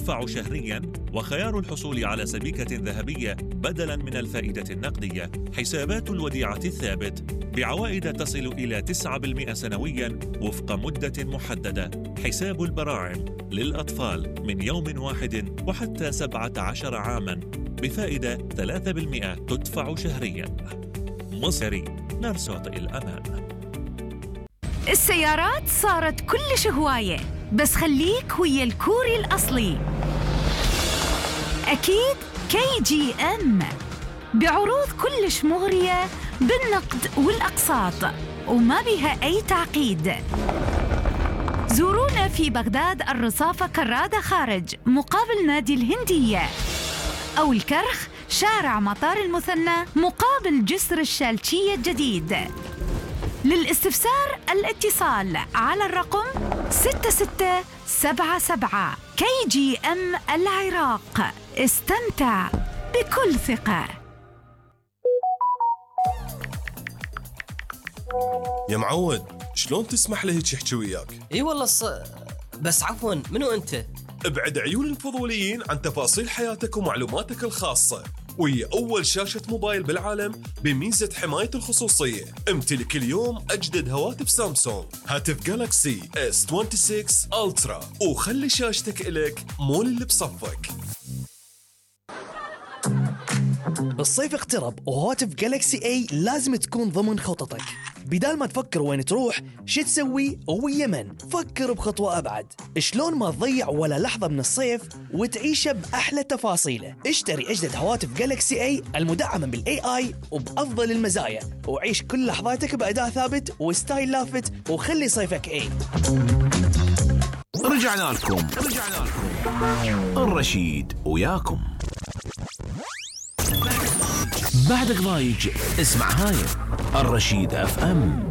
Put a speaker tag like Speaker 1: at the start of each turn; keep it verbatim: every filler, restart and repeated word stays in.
Speaker 1: تدفع شهرياً، وخيار الحصول على سبيكة ذهبية بدلاً من الفائدة النقدية. حسابات الوديعة الثابت بعوائد تصل إلى تسعة بالمئة سنوياً وفق مدة محددة. حساب البراعم للأطفال من يوم واحد وحتى سبعة عشر عاماً بفائدة ثلاثة بالمئة تدفع شهرياً. مصري، نرصد الأمان.
Speaker 2: السيارات صارت كلش هواية، بس خليك ويا الكوري الأصلي. أكيد كي جي إم بعروض كلش مغرية بالنقد والأقساط وما بها أي تعقيد. زورونا في بغداد الرصافة كرادة خارج مقابل نادي الهندية، أو الكرخ شارع مطار المثنى مقابل جسر الشالشية الجديد. للاستفسار الاتصال على الرقم ستة ستة سبعة سبعة. كي جي إم العراق، استمتع بكل ثقة.
Speaker 3: يا معود، شلون تسمح له هيك يحكي وياك؟
Speaker 4: اي والله ص... بس عفوا، منو انت؟
Speaker 3: ابعد عيون الفضوليين عن تفاصيل حياتك ومعلوماتك الخاصة، وهي أول شاشة موبايل بالعالم بميزة حماية الخصوصية. امتلك اليوم أجدد هواتف سامسونج، هاتف جالاكسي إس ستة وعشرين ألترا، وخلي شاشتك إلك مول اللي بصفك.
Speaker 5: الصيف اقترب وهواتف جالكسي اي لازم تكون ضمن خططك. بدال ما تفكر وين تروح شو تسوي ويا من، فكر بخطوة أبعد. شلون ما تضيع ولا لحظة من الصيف وتعيشه بأحلى تفاصيله. اشتري أجدد هواتف جالكسي اي المدعمة بالاي اي وبأفضل المزايا، وعيش كل لحظاتك بأداء ثابت وستايل لافت، وخلي صيفك اي.
Speaker 6: رجعنا لكم رجعنا لكم الرشيد وياكم. بعدك ضايج اسمع هاي الرشيد اف ام.